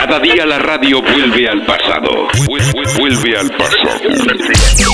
Cada día la radio vuelve al pasado. Vuelve al pasado.